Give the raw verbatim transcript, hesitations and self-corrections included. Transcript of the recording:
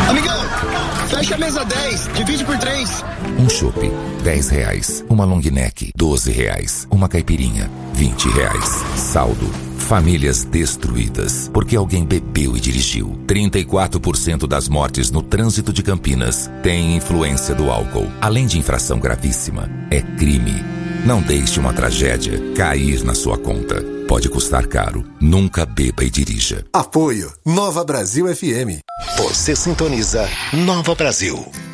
Amigão, fecha a mesa dez, divide por três. Um chopp, dez reais. Uma long neck, doze reais. Uma caipirinha, vinte reais. Saldo. Famílias destruídas porque alguém bebeu e dirigiu. trinta e quatro por cento das mortes no trânsito de Campinas têm influência do álcool. Além de infração gravíssima, é crime. Não deixe uma tragédia cair na sua conta. Pode custar caro. Nunca beba e dirija. Apoio Nova Brasil F M. Você sintoniza Nova Brasil.